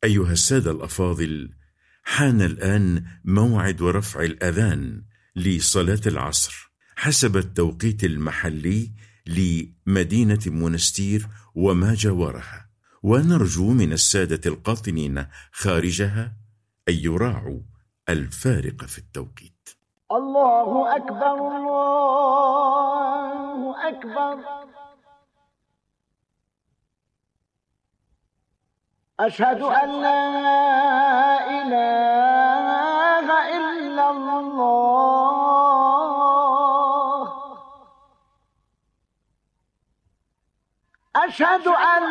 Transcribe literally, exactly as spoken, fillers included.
أيها السادة الأفاضل، حان الآن موعد رفع الأذان لصلاة العصر حسب التوقيت المحلي لمدينة منستير وما جاورها، ونرجو من السادة القاطنين خارجها أن يراعوا الفارق في التوقيت. الله أكبر، الله أكبر، أشهد أن لا إله إلا الله، أشهد أن